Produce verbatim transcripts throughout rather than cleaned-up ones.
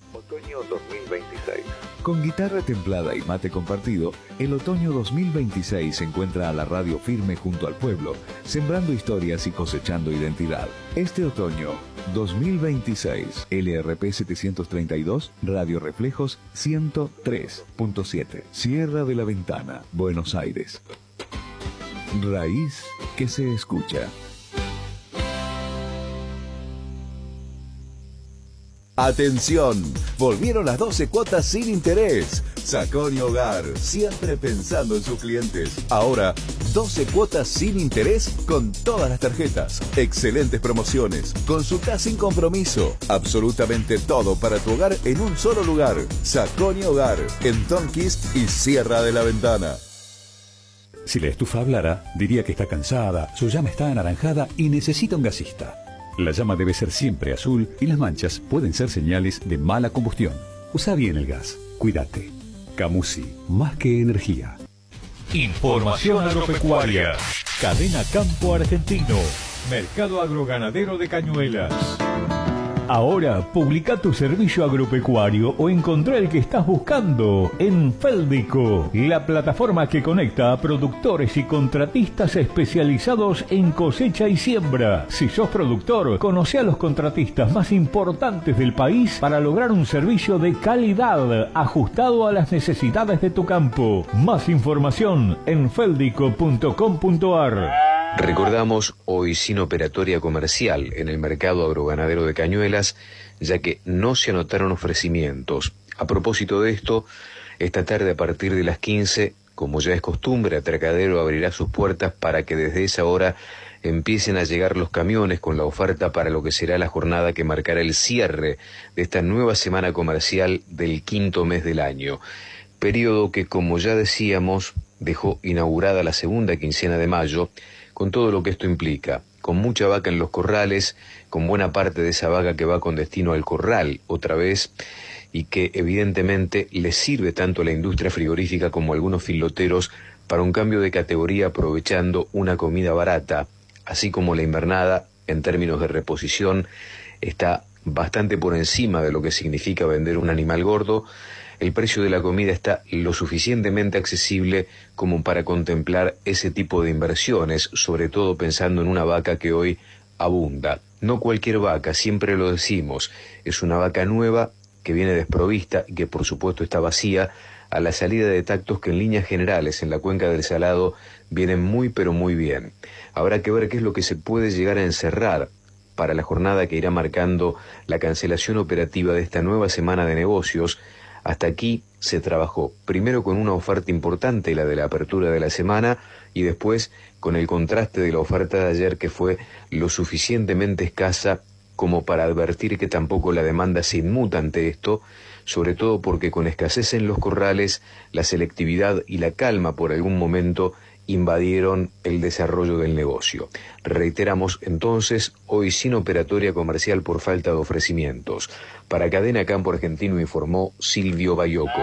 Otoño dos mil veintiséis. Con guitarra templada y mate compartido, el otoño dos mil veintiséis se encuentra a la radio firme junto al pueblo, sembrando historias y cosechando identidad. Este otoño dos mil veintiséis, L R P setecientos treinta y dos, Radio Reflejos ciento tres punto siete, Sierra de la Ventana, Buenos Aires. Raíz que se escucha. Atención, volvieron las doce cuotas sin interés. Saconi Hogar, siempre pensando en sus clientes. Ahora, doce cuotas sin interés con todas las tarjetas. Excelentes promociones, consulta sin compromiso. Absolutamente todo para tu hogar en un solo lugar. Saconi Hogar, en Tonquist y Sierra de la Ventana. Si la estufa hablara, diría que está cansada, su llama está anaranjada y necesita un gasista. La llama debe ser siempre azul y las manchas pueden ser señales de mala combustión. Usa bien el gas. Cuídate. Camusi, más que energía. Información agropecuaria. Cadena Campo Argentino. Mercado agroganadero de Cañuelas. Ahora, publica tu servicio agropecuario o encontrá el que estás buscando en Féldico, la plataforma que conecta a productores y contratistas especializados en cosecha y siembra. Si sos productor, conoce a los contratistas más importantes del país para lograr un servicio de calidad ajustado a las necesidades de tu campo. Más información en féldico punto com punto ar. Recordamos hoy sin operatoria comercial en el mercado agroganadero de Cañuelas, ya que no se anotaron ofrecimientos. A propósito de esto, esta tarde a partir de las quince, como ya es costumbre, Atracadero abrirá sus puertas para que desde esa hora empiecen a llegar los camiones con la oferta para lo que será la jornada que marcará el cierre de esta nueva semana comercial del quinto mes del año. Periodo que, como ya decíamos, dejó inaugurada la segunda quincena de mayo, con todo lo que esto implica, con mucha vaca en los corrales, con buena parte de esa vaca que va con destino al corral otra vez, y que evidentemente les sirve tanto a la industria frigorífica como a algunos filoteros para un cambio de categoría aprovechando una comida barata, así como la invernada, en términos de reposición, está bastante por encima de lo que significa vender un animal gordo. El precio de la comida está lo suficientemente accesible como para contemplar ese tipo de inversiones, sobre todo pensando en una vaca que hoy abunda. No cualquier vaca, siempre lo decimos, es una vaca nueva que viene desprovista y que por supuesto está vacía a la salida de tactos que en líneas generales en la cuenca del Salado vienen muy pero muy bien. Habrá que ver qué es lo que se puede llegar a encerrar para la jornada que irá marcando la cancelación operativa de esta nueva semana de negocios. Hasta aquí se trabajó primero con una oferta importante, la de la apertura de la semana, y después con el contraste de la oferta de ayer, que fue lo suficientemente escasa como para advertir que tampoco la demanda se inmuta ante esto, sobre todo porque con escasez en los corrales, la selectividad y la calma por algún momento invadieron el desarrollo del negocio. Reiteramos entonces, hoy sin operatoria comercial por falta de ofrecimientos. Para Cadena Campo Argentino informó Silvio Bayoco.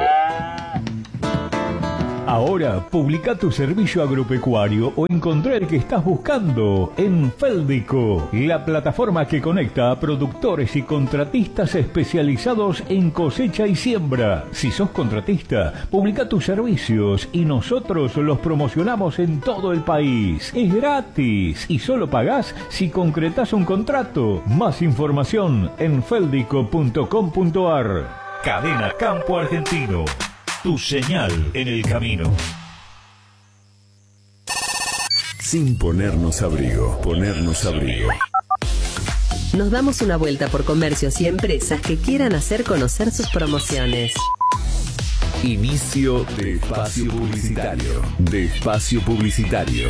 Ahora, publica tu servicio agropecuario o encontrá el que estás buscando en Féldico, la plataforma que conecta a productores y contratistas especializados en cosecha y siembra. Si sos contratista, publica tus servicios y nosotros los promocionamos en todo el país. Es gratis y solo pagás si concretás un contrato. Más información en féldico punto com punto ar. Cadena Campo Argentino. Tu señal en el camino. Sin ponernos abrigo, ponernos abrigo. Nos damos una vuelta por comercios y empresas que quieran hacer conocer sus promociones. Inicio de espacio publicitario. De espacio publicitario.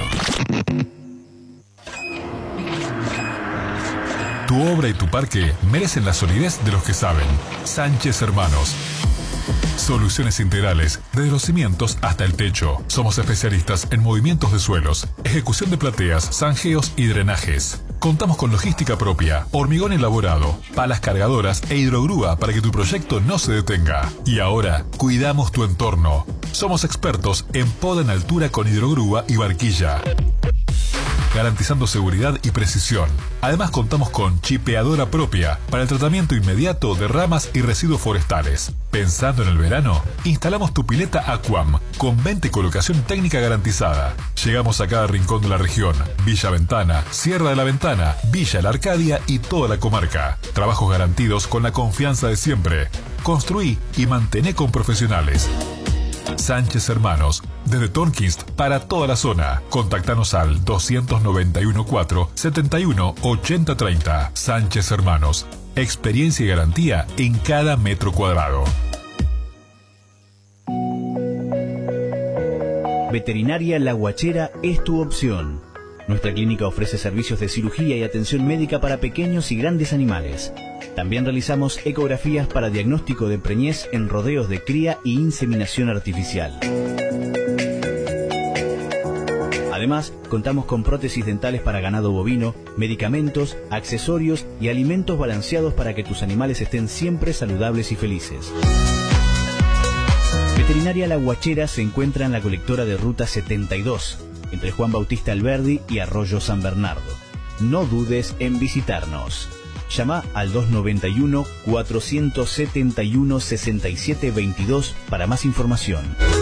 Tu obra y tu parque merecen la solidez de los que saben. Sánchez Hermanos. Soluciones integrales, desde los cimientos hasta el techo. Somos especialistas en movimientos de suelos, ejecución de plateas, zanjeos y drenajes. Contamos con logística propia, hormigón elaborado, palas cargadoras e hidrogrúa para que tu proyecto no se detenga. Y ahora, cuidamos tu entorno. Somos expertos en poda en altura con hidrogrúa y barquilla. garantizando seguridad y precisión. Además contamos con chipeadora propia para el tratamiento inmediato de ramas y residuos forestales. Pensando en el verano, instalamos tu pileta Aquam con venta y colocación técnica garantizada. Llegamos a cada rincón de la región: Villa Ventana, Sierra de la Ventana, Villa La Arcadia y toda la comarca. Trabajos garantidos con la confianza de siempre. Construí y mantené con profesionales. Sánchez Hermanos, desde Tonkinst para toda la zona. Contactanos al dos nueve uno cuatro, siete uno, ocho cero tres cero. Sánchez Hermanos, experiencia y garantía en cada metro cuadrado. Veterinaria La Guachera es tu opción. Nuestra clínica ofrece servicios de cirugía y atención médica para pequeños y grandes animales. También realizamos ecografías para diagnóstico de preñez en rodeos de cría y inseminación artificial. Además, contamos con prótesis dentales para ganado bovino, medicamentos, accesorios y alimentos balanceados para que tus animales estén siempre saludables y felices. Veterinaria La Guachera se encuentra en la colectora de Ruta setenta y dos, entre Juan Bautista Alberdi y Arroyo San Bernardo. No dudes en visitarnos. Llama al dos nueve uno, cuatro siete uno, seis siete dos dos para más información.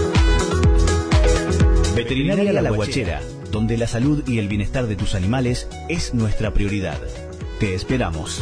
Veterinaria La Guachera, donde la salud y el bienestar de tus animales es nuestra prioridad. Te esperamos.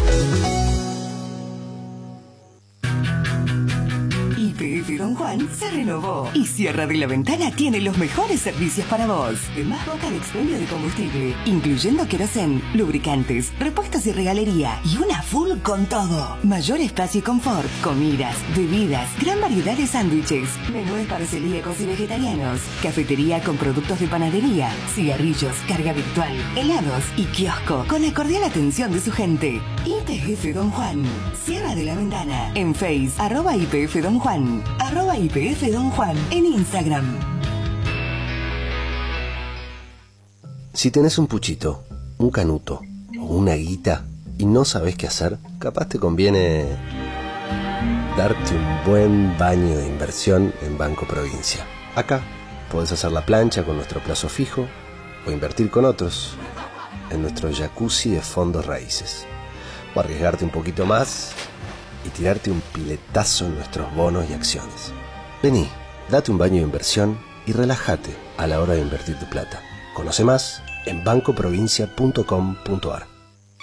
Y P F Don Juan se renovó y Sierra de la Ventana tiene los mejores servicios para vos. Más boca de expendio de combustible, incluyendo querosén, lubricantes, repuestos y regalería, y una full con todo. Mayor espacio y confort, comidas, bebidas, gran variedad de sándwiches, menúes para celíacos y vegetarianos, cafetería con productos de panadería, cigarrillos, carga virtual, helados y kiosco con la cordial atención de su gente. Y P F Don Juan, Sierra de la Ventana, en Face, arroba I P F Don Juan, arroba I P F Don Juan, en Instagram. Si tenés un puchito, un canuto o una guita y no sabés qué hacer, capaz te conviene darte un buen baño de inversión en Banco Provincia. Acá podés hacer la plancha con nuestro plazo fijo o invertir con otros en nuestro jacuzzi de fondos raíces. O arriesgarte un poquito más y tirarte un piletazo en nuestros bonos y acciones. Vení, date un baño de inversión y relájate a la hora de invertir tu plata. Conoce más en banco provincia punto com punto ar.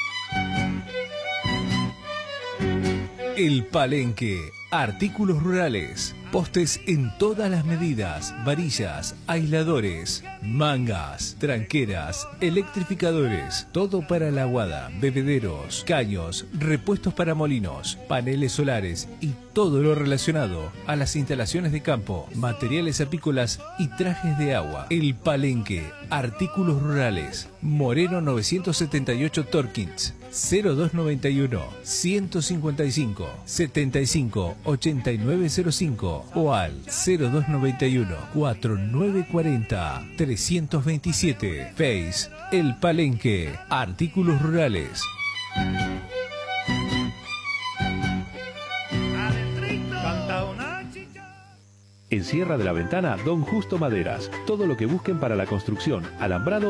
El Palenque. Artículos rurales. Postes en todas las medidas, varillas, aisladores, mangas, tranqueras, electrificadores, todo para la aguada, bebederos, caños, repuestos para molinos, paneles solares y todo lo relacionado a las instalaciones de campo, materiales apícolas y trajes de agua. El Palenque, artículos rurales, Moreno novecientos setenta y ocho Torkins, cero dos noventa y uno, ciento cincuenta y cinco, setenta y cinco, ochenta y nueve cero cinco o al cero dos noventa y uno, cuarenta y nueve cuarenta, trescientos veintisiete. Face, El Palenque, artículos rurales. En Sierra de la Ventana, Don Justo Maderas. Todo lo que busquen para la construcción, alambrado